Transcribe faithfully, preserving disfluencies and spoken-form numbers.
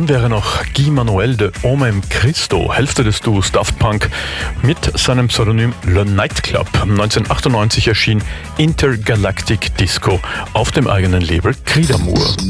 dann wäre noch Guy Manuel de Homem Christo, Hälfte des Duos Daft Punk, mit seinem Pseudonym Le Nightclub. neunzehnhundertachtundneunzig erschien Intergalactic Disco auf dem eigenen Label Creedmoor.